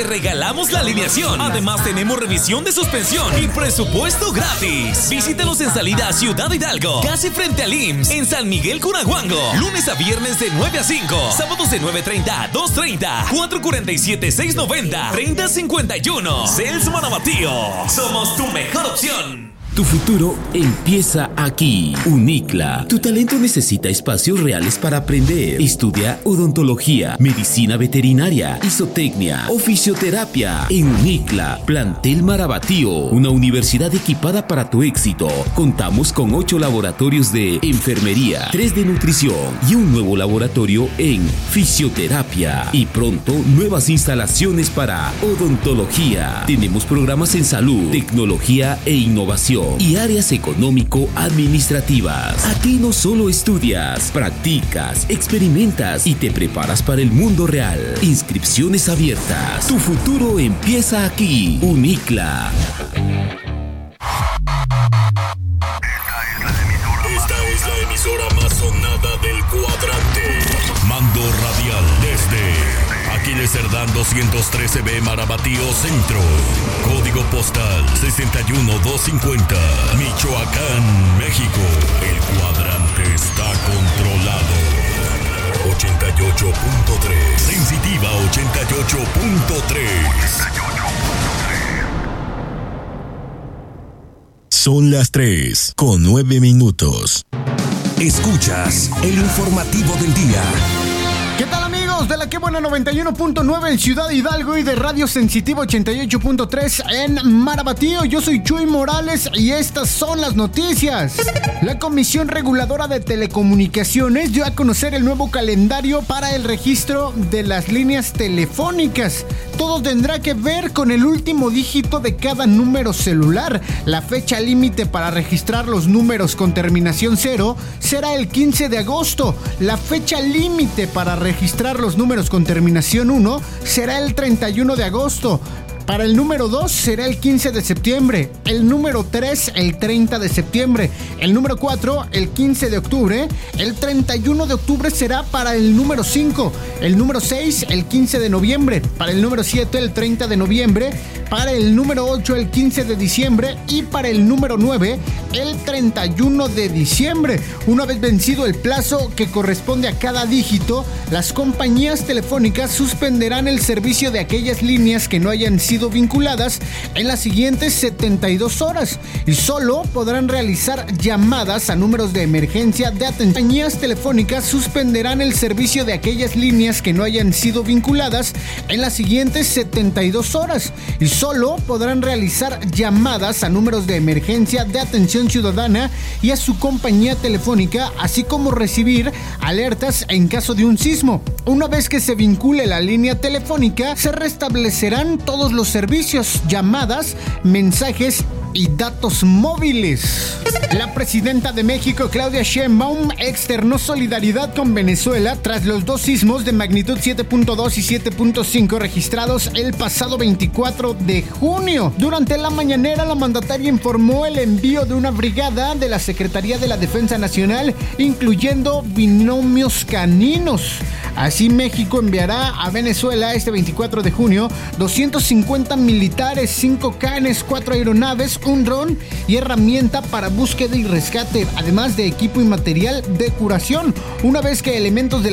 te regalamos la alineación. Además, tenemos revisión de suspensión y presupuesto gratis. Visítanos en salida a Ciudad Hidalgo, casi frente al IMSS, en San Miguel Cunahuango. Lunes a viernes de 9 a 5. Sábados de 9:30 a 2:30. 447-690-3051. Celso Marabatío. Somos tu mejor opción. Tu futuro empieza aquí. Unicla. Tu talento necesita espacios reales para aprender. Estudia odontología, medicina veterinaria, isotecnia o fisioterapia. En Unicla, Plantel Marabatío, una universidad equipada para tu éxito. Contamos con 8 laboratorios de enfermería, 3 de nutrición y un nuevo laboratorio en fisioterapia. Y pronto, nuevas instalaciones para odontología. Tenemos programas en salud, tecnología e innovación y áreas económico-administrativas. Aquí no solo estudias, practicas, experimentas y te preparas para el mundo real. Inscripciones abiertas. Tu futuro empieza aquí. Unicla. Esta es la emisora más sonada del cuadrante. Mando radial desde Aquiles Cerdán 213B Marabatío Centro. Código postal 61250. Michoacán, México. El cuadrante está controlado. 88.3. Sensitiva 88.3. Son las 3:09. Escuchas el informativo del día. ¿Qué tal, amigos de la Que Buena 91.9 en Ciudad Hidalgo y de Radio Sensitiva 88.3 en Marabatío? Yo soy Chuy Morales y estas son las noticias. La Comisión Reguladora de Telecomunicaciones dio a conocer el nuevo calendario para el registro de las líneas telefónicas. Todo tendrá que ver con el último dígito de cada número celular. La fecha límite para registrar los números con terminación 0 será el 15 de agosto. La fecha límite para registrar los números con terminación 1 será el 31 de agosto. Para el número 2 será el 15 de septiembre, el número 3 el 30 de septiembre, el número 4 el 15 de octubre, el 31 de octubre será para el número 5, el número 6 el 15 de noviembre, para el número 7 el 30 de noviembre, para el número 8 el 15 de diciembre y para el número 9 el 31 de diciembre. Una vez vencido el plazo que corresponde a cada dígito, las compañías telefónicas suspenderán el servicio de aquellas líneas que no hayan sido vinculadas en las siguientes 72 horas y solo podrán realizar llamadas a números de emergencia de atención. Compañías telefónicas suspenderán el servicio de aquellas líneas que no hayan sido vinculadas en las siguientes 72 horas y solo podrán realizar llamadas a números de emergencia de atención ciudadana y a su compañía telefónica, así como recibir alertas en caso de un sismo. Una vez que se vincule la línea telefónica, se restablecerán todos los servicios, llamadas, mensajes y datos móviles. La presidenta de México, Claudia Sheinbaum, externó solidaridad con Venezuela tras los 2 sismos de magnitud 7.2 y 7.5 registrados el pasado 24 de junio. Durante la mañanera, la mandataria informó el envío de una brigada de la Secretaría de la Defensa Nacional, incluyendo binomios caninos. Así, México enviará a Venezuela este 24 de junio 250 militares, 5 canes, 4 aeronaves, un dron y herramienta para búsqueda y rescate, además de equipo y material de curación. Una vez que elementos de